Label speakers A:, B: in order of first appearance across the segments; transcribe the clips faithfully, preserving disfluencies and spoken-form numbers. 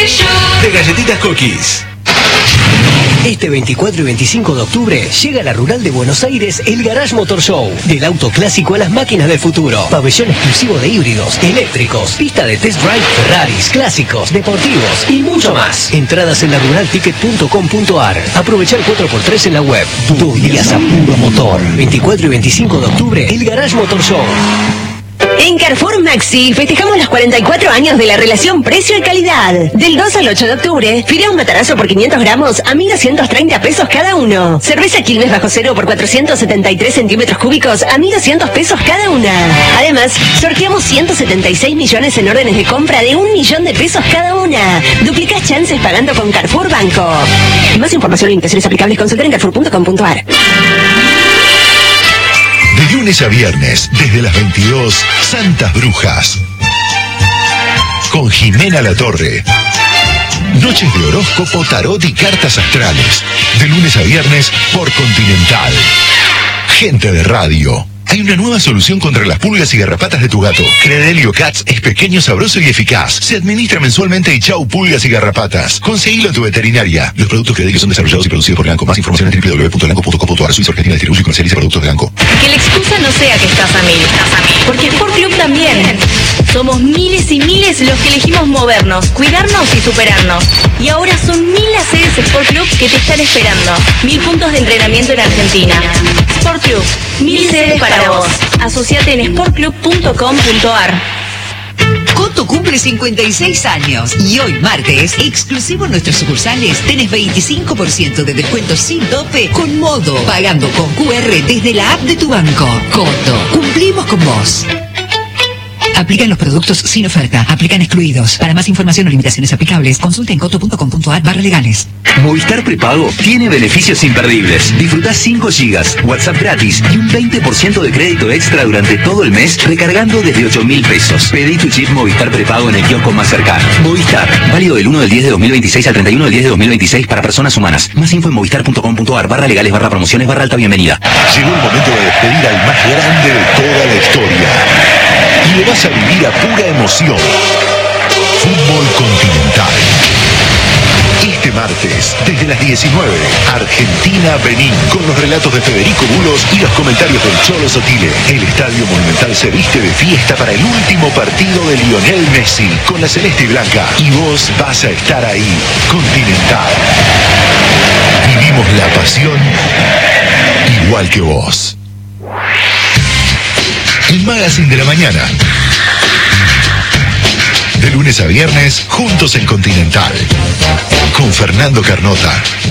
A: de Galletitas Cookies.
B: Este veinticuatro y veinticinco de octubre llega a la Rural de Buenos Aires el Garage Motor Show. Del auto clásico a las máquinas del futuro. Pabellón exclusivo de híbridos, eléctricos, pista de test drive, Ferraris, clásicos, deportivos y mucho más. Entradas en la rural ticket punto com punto ar. Aprovechar cuatro por tres en la web. Dos días a puro motor. veinticuatro y veinticinco de octubre, el Garage Motor Show.
C: En Carrefour Maxi festejamos los cuarenta y cuatro años de la relación precio y calidad. Del dos al ocho de octubre, fideo un matarazo por quinientos gramos a mil doscientos treinta pesos cada uno. Cerveza Quilmes bajo cero por cuatrocientos setenta y tres centímetros cúbicos a mil doscientos pesos cada una. Además, sorteamos ciento setenta y seis millones en órdenes de compra de un millón de pesos cada una. Duplicás chances pagando con Carrefour Banco. Más información e limitaciones aplicables, consultar en carrefour punto com punto ar.
A: De lunes a viernes, desde las veintidós, Santas Brujas. Con Jimena Latorre. Noches de horóscopo, tarot y cartas astrales. De lunes a viernes por Continental. Gente de radio. Hay una nueva solución contra las pulgas y garrapatas de tu gato. Credelio Cats es pequeño, sabroso y eficaz. Se administra mensualmente y chau pulgas y garrapatas. Conseguilo a tu veterinaria. Los productos Credelio son desarrollados y producidos por Lanco. Más información en w w w punto lanco punto com punto ar. Suiza Argentina distribuye y comercializa productos de Lanco.
D: Que la excusa no sea que estás a mil, estás a mil. Porque Sport Club también. Somos miles y miles los que elegimos movernos, cuidarnos y superarnos. Y ahora son mil las sedes Sport Club que te están esperando. Mil puntos de entrenamiento en Argentina. Sport Club, mil sedes para vos. Asociate en sport club punto com punto ar.
E: Coto cumple cincuenta y seis años y hoy martes, exclusivo en nuestras sucursales, tenés veinticinco por ciento de descuento sin tope con Modo, pagando con Q R desde la app de tu banco. Coto, cumplimos con vos. Aplican los productos sin oferta. Aplican excluidos. Para más información o limitaciones aplicables, consulta en coto punto com punto ar barra legales.
F: Movistar Prepago tiene beneficios imperdibles. Disfrutá cinco gigas, WhatsApp gratis y un veinte por ciento de crédito extra durante todo el mes recargando desde ocho mil pesos. Pedí tu chip Movistar Prepago en el kiosco más cercano. Movistar. Válido del uno del diez de dos mil veintiséis al treinta y uno del diez de dos mil veintiséis para personas humanas. Más info en movistar punto com punto ar barra legales barra promociones barra alta bienvenida.
A: Llegó el momento de despedir al más grande de toda la historia. Y lo vas a vivir a pura emoción. Fútbol Continental. Este martes, desde las diecinueve, Argentina-Benín, con los relatos de Federico Bulos y los comentarios del Cholo Sotile. El Estadio Monumental se viste de fiesta para el último partido de Lionel Messi, con la celeste y blanca. Y vos vas a estar ahí. Continental. Vivimos la pasión igual que vos. El Magazine de la Mañana. De lunes a viernes, juntos en Continental. Con Fernando Carnota.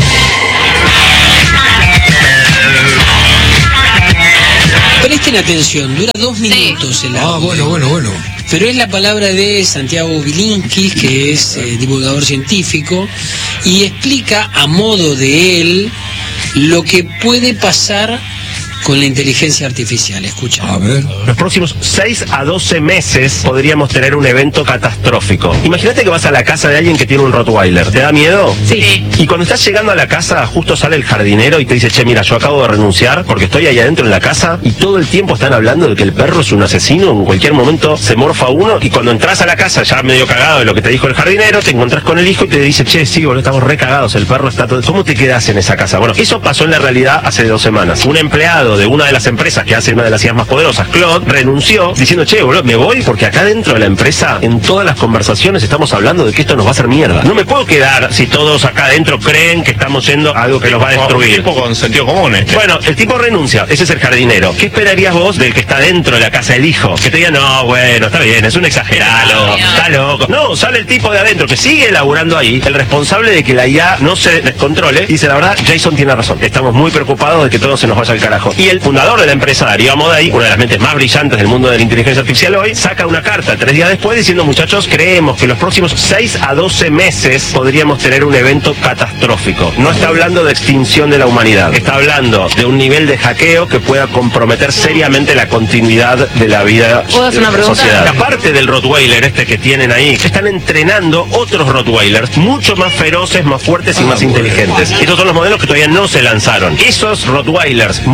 G: Presten atención, dura dos minutos el audio.
H: Ah, bueno, bueno, bueno.
G: Pero es la palabra de Santiago Bilinkis, que es eh, divulgador científico, y explica a modo de él lo que puede pasar con la inteligencia artificial. Escucha.
H: A ver.
I: Los próximos seis a doce meses podríamos tener un evento catastrófico. Imagínate que vas a la casa de alguien que tiene un Rottweiler. ¿Te da miedo?
D: Sí.
I: Y cuando estás llegando a la casa, justo sale el jardinero y te dice, che, mira, yo acabo de renunciar porque estoy ahí adentro en la casa y todo el tiempo están hablando de que el perro es un asesino. En cualquier momento se morfa uno y cuando entras a la casa, ya medio cagado de lo que te dijo el jardinero, te encontrás con el hijo y te dice, che, sí, boludo, estamos re cagados, el perro está todo... ¿Cómo te quedás en esa casa? Bueno, eso pasó en la realidad hace dos semanas. Un empleado de una de las empresas que hace una de las ideas más poderosas, Claude, renunció diciendo, che, boludo, me voy porque acá dentro de la empresa, en todas las conversaciones estamos hablando de que esto nos va a hacer mierda. No me puedo quedar si todos acá adentro creen que estamos yendo a algo que los va a destruir.
J: Un tipo con sentido común este.
I: Bueno, el tipo renuncia, ese es el jardinero. ¿Qué esperarías vos del que está dentro de la casa del hijo? Que te diga, no, bueno, está bien, es un exagerado, está loco. No, sale el tipo de adentro que sigue laburando ahí, el responsable de que la I A no se descontrole, y dice, la verdad, Jason tiene razón. Estamos muy preocupados de que todo se nos vaya al carajo. Y el fundador de la empresa, Darío Amodei, una de las mentes más brillantes del mundo de la inteligencia artificial hoy, saca una carta tres días después diciendo, muchachos, creemos que los próximos seis a doce meses podríamos tener un evento catastrófico. No está hablando de extinción de la humanidad, está hablando de un nivel de hackeo que pueda comprometer seriamente la continuidad de la vida de la sociedad. Aparte del Rottweiler este que tienen ahí, están entrenando otros Rottweilers mucho más feroces, más fuertes y más inteligentes. Estos son los modelos que todavía no se lanzaron. Esos Rottweilers mucho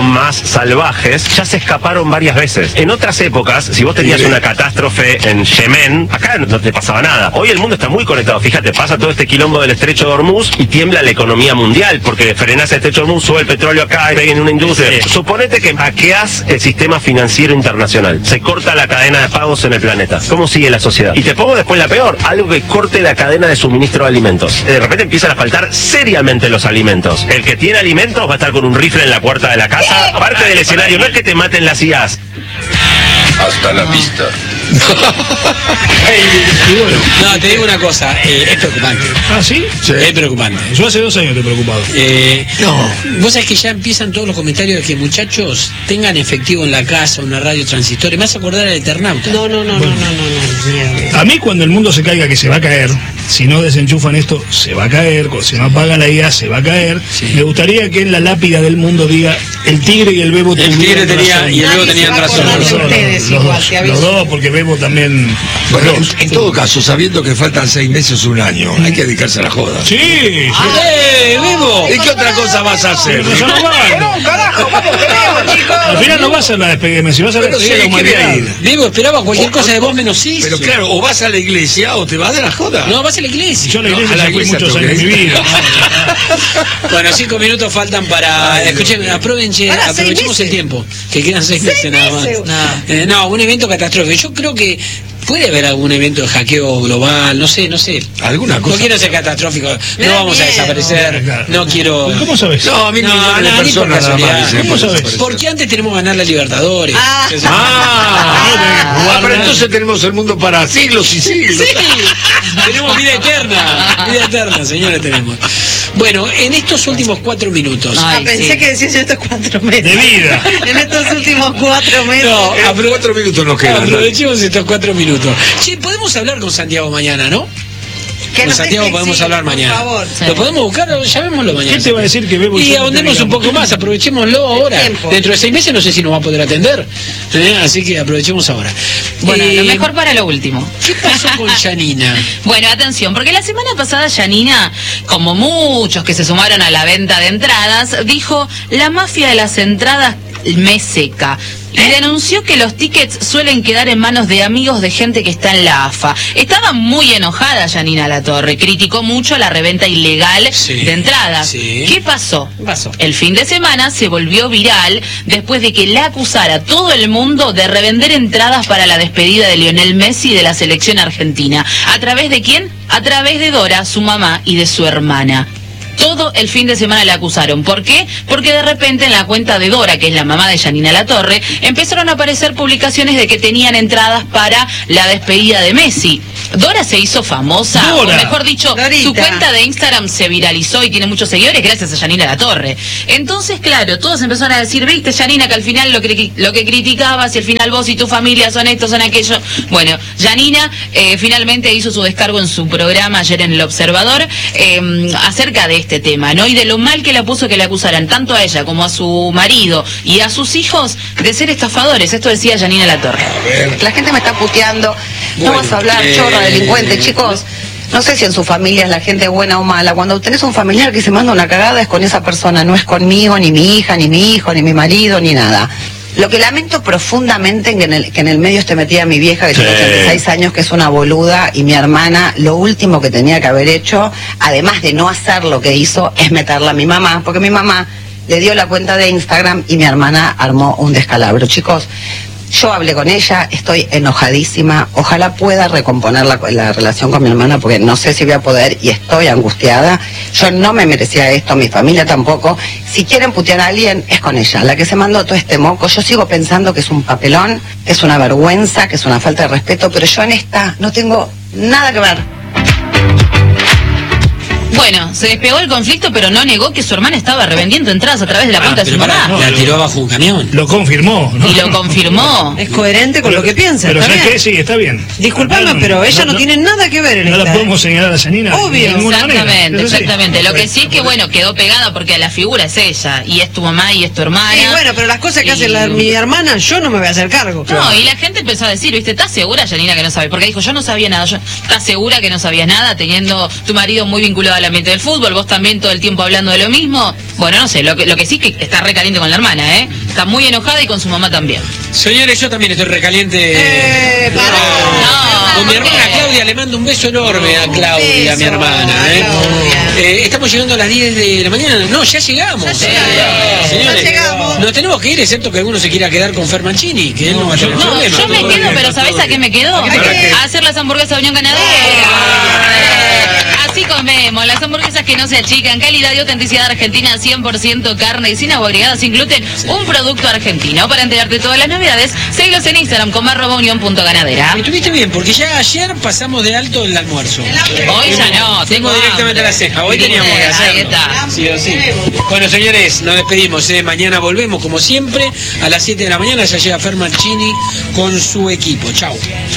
I: son más salvajes, ya se escaparon varias veces. En otras épocas, si vos tenías una catástrofe en Yemen, acá no te pasaba nada. Hoy el mundo está muy conectado. Fíjate, pasa todo este quilombo del estrecho de Hormuz y tiembla la economía mundial, porque frenás el estrecho de Hormuz, sube el petróleo acá y en una industria. Sí. Suponete que hackeás el sistema financiero internacional. Se corta la cadena de pagos en el planeta. ¿Cómo sigue la sociedad? Y te pongo después la peor, algo que corte la cadena de suministro de alimentos. De repente empiezan a faltar seriamente los alimentos. El que tiene alimentos va a estar con un rifle en la puerta de la casa. Aparte del escenario, no es que te maten las I As.
H: Hasta la vista.
G: Y bueno, no, te digo una cosa, eh, es preocupante.
J: ¿Ah, sí?
G: Sí. Es preocupante.
J: Yo hace dos años estoy preocupado.
G: Eh, no. Vos sabés que ya empiezan todos los comentarios de que muchachos tengan efectivo en la casa, una radio transistor. Y me vas a acordar al Eternauta.
K: No, no, no, bueno. no, no, no, no.
J: A mí cuando el mundo se caiga, que se va a caer, si no desenchufan esto, se va a caer, si no apagan la I A, se va a caer. Sí. Me gustaría que en la lápida del mundo diga, el tigre y el bebo
G: el tigre tenía razón. Y el bebo tenían razón.
J: Los, los, los, los dos, porque Bebo también.
H: Bueno, dos. En todo caso, sabiendo que faltan seis meses o un año, hay que dedicarse a la joda.
J: Sí, sí.
G: Ah, ¡Eh, Bebo!
H: ¿Y qué otra cosa vas a hacer?
J: Pero eso no va.
K: No, carajo, vamos, queremos, chicos.
J: Al final no va a ser la despegueme, si vas a la despegueme la humanidad.
G: Bebo esperaba cualquier o, cosa de vos menos eso.
H: Pero claro, o vas a la iglesia o te vas de la joda.
G: No, vas a la iglesia.
J: Yo a la iglesia no, a la iglesia fui muchos años de mi vida.
G: Bueno, cinco minutos faltan para. Escuchen, aprovechen, aprovechemos el tiempo. Que quedan seis meses nada más. No. Eh, no, un evento catastrófico. Yo creo que puede haber algún evento de hackeo global, no sé, no sé.
H: ¿Alguna cosa?
G: No quiero ser catastrófico, no vamos a desaparecer, no quiero...
J: ¿Cómo sabes?
H: No, a mí no, no, no, personas nada más.
G: ¿Cómo sabes? Porque antes tenemos que ganar la Libertadores.
H: Ah, ah, ah pero entonces tenemos el mundo para siglos y siglos.
G: Sí, tenemos vida eterna, vida eterna, señores, tenemos. Bueno, en estos últimos cuatro minutos...
K: Ay, ah, pensé sí. que decías estos cuatro meses.
J: De vida.
K: En estos últimos cuatro meses.
G: No,
H: apro cuatro minutos nos quedan.
G: Aprovechemos ¿no? estos cuatro minutos. Che, podemos hablar con Santiago mañana, ¿no? Con Santiago podemos sí, hablar mañana. Por favor, sí. ¿Lo podemos buscar? Llamémoslo mañana.
J: ¿Qué te va a decir que Bebo?
G: Y ahondemos un poco más, aprovechémoslo ahora. Dentro de seis meses no sé si nos va a poder atender. ¿Eh? Así que aprovechemos ahora.
D: Bueno, eh, lo mejor para lo último.
G: ¿Qué pasó con Yanina?
D: Bueno, atención, porque la semana pasada Yanina, como muchos que se sumaron a la venta de entradas, dijo, la mafia de las entradas me seca. Y denunció que los tickets suelen quedar en manos de amigos de gente que está en la A F A. Estaba muy enojada Yanina Latorre, criticó mucho la reventa ilegal sí, de entradas. Sí. ¿Qué pasó?
G: ¿Qué pasó?
D: El fin de semana se volvió viral después de que la acusara todo el mundo de revender entradas para la despedida de Lionel Messi de la selección argentina. ¿A través de quién? A través de Dora, su mamá y de su hermana. Todo el fin de semana la acusaron. ¿Por qué? Porque de repente en la cuenta de Dora, que es la mamá de Yanina Latorre, empezaron a aparecer publicaciones de que tenían entradas para la despedida de Messi. Dora se hizo famosa, Dora. o mejor dicho, Dorita. Su cuenta de Instagram se viralizó y tiene muchos seguidores gracias a Yanina Latorre. Entonces, claro, todos empezaron a decir, viste, Yanina, que al final lo que, lo que criticabas y al final vos y tu familia son esto, son aquello. Bueno, Yanina eh, finalmente hizo su descargo en su programa ayer en El Observador eh, acerca de este tema, ¿no? Y de lo mal que la puso que le acusaran tanto a ella como a su marido y a sus hijos de ser estafadores. Esto decía Yanina Latorre.
L: La gente me está puteando, no bueno, vas a hablar, eh... chorra, delincuente, chicos. No sé si en su familia es la gente buena o mala. Cuando tenés un familiar que se manda una cagada es con esa persona, no es conmigo, ni mi hija, ni mi hijo, ni mi marido, ni nada. Lo que lamento profundamente que en el, que en el medio esté metida mi vieja, que sí. tiene ochenta y seis años, que es una boluda, y mi hermana, lo último que tenía que haber hecho, además de no hacer lo que hizo, es meterla a mi mamá, porque mi mamá le dio la cuenta de Instagram y mi hermana armó un descalabro. Chicos, yo hablé con ella, estoy enojadísima, ojalá pueda recomponer la, la relación con mi hermana, porque no sé si voy a poder y estoy angustiada. Yo no me merecía esto, mi familia tampoco. Si quieren putear a alguien, es con ella, la que se mandó todo este moco. Yo sigo pensando que es un papelón, que es una vergüenza, que es una falta de respeto, pero yo en esta no tengo nada que ver.
D: Bueno, se despegó el conflicto, pero no negó que su hermana estaba revendiendo entradas a través de la cuenta ah, de su mamá.
G: No, la tiró bajo un camión.
J: Lo confirmó, ¿no?
D: Y lo confirmó.
K: Es coherente con
J: pero,
K: lo que piensa.
J: Pero ¿sabes qué? Sí, está bien.
K: Disculpame, pero ella no, no tiene nada que ver en
J: No
K: esta,
J: la podemos señalar a Yanina.
K: Obvio.
D: Exactamente, exactamente. Lo que sí es que, bueno, quedó pegada porque la figura es ella, y es tu mamá y es tu hermana.
K: Sí, bueno, pero las cosas que y... hace la, mi hermana, yo no me voy a hacer cargo.
D: No,
K: claro.
D: Y la gente empezó a decir, ¿viste? ¿Estás segura, Yanina, que no sabe? Porque dijo, yo no sabía nada. Yo, ¿estás segura que no sabías nada, teniendo tu marido muy vinculado a la al ambiente del fútbol, vos también todo el tiempo hablando de lo mismo. Bueno, no sé, lo que, lo que sí que está recaliente con la hermana, ¿eh? Está muy enojada y con su mamá también.
G: Señores, yo también estoy recaliente.
K: Eh, para.
D: No,
G: Con mi hermana Claudia, le mando un beso enorme a Claudia,
K: beso,
G: mi hermana. ¿eh? Eh, estamos llegando a las diez de la mañana. No, ya llegamos.
D: Ya llegamos.
G: Señores,
K: Ya llegamos.
G: nos tenemos que ir, excepto que alguno se quiera quedar con Fer Mancini, que él no va a tener
D: No,
G: problema.
D: yo me
G: Todo
D: quedo,
G: bien.
D: pero ¿sabés a qué me quedo? A hacer las hamburguesas Unión Ganadera. Así comemos, las hamburguesas que no se achican, calidad y autenticidad argentina, cien por ciento carne y sin agua agregada, sin gluten, un producto argentino. Para enterarte de todas las novedades, seguilos en Instagram como arroba unión punto ganadera.
G: Estuviste bien, porque ya ayer pasamos de alto el almuerzo.
D: Hoy ya no, tengo
G: Fuimos directamente
D: hambre.
G: a la ceja. Hoy teníamos que
D: Ahí
G: hacerlo.
D: está.
G: Sí o sí. Bueno, señores, nos despedimos. ¿eh? Mañana volvemos, como siempre, a las siete de la mañana. Ya llega Fer Mancini con su equipo. Chau.